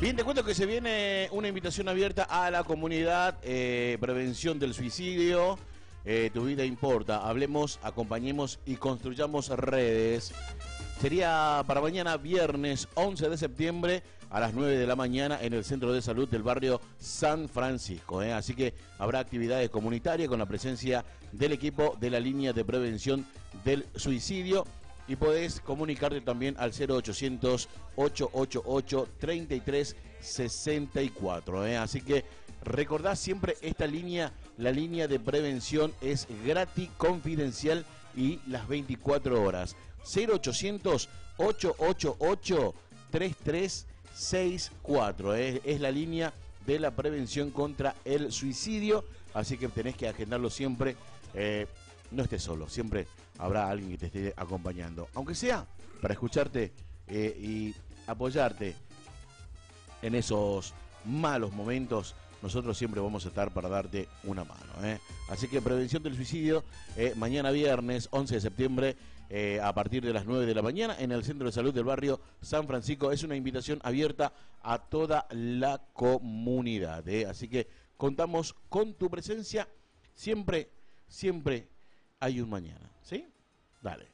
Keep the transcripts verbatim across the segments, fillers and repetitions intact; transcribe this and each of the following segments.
Bien, te cuento que se viene una invitación abierta a la comunidad, eh, prevención del suicidio, eh, tu vida importa, hablemos, acompañemos y construyamos redes. Sería para mañana viernes once de septiembre a las nueve de la mañana en el Centro de Salud del barrio San Francisco, ¿eh? Así que habrá actividades comunitarias con la presencia del equipo de la línea de prevención del suicidio. Y podés comunicarte también al cero ochocientos, ochocientos ochenta y ocho, treinta y tres sesenta y cuatro. ¿eh? Así que recordá siempre esta línea, la línea de prevención es gratis, confidencial y las veinticuatro horas. cero ochocientos, ochocientos ochenta y ocho, treinta y tres sesenta y cuatro. ¿eh? Es la línea de la prevención contra el suicidio. Así que tenés que agendarlo siempre. Eh, no estés solo, siempre habrá alguien que te esté acompañando, aunque sea para escucharte eh, y apoyarte en esos malos momentos. Nosotros siempre vamos a estar para darte una mano, ¿eh? Así que prevención del suicidio, eh, mañana viernes once de septiembre eh, a partir de las nueve de la mañana en el Centro de Salud del barrio San Francisco. Es una invitación abierta a toda la comunidad, ¿eh? Así que contamos con tu presencia. Siempre, siempre hay un mañana, ¿sí? Dale.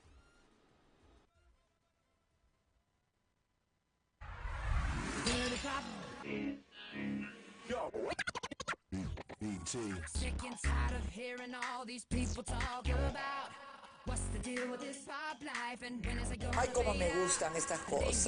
Sick and tired of hearing all these people talk about what's the deal with this pop life and when is it gonna Ay, cómo me pay out? gustan estas cosas.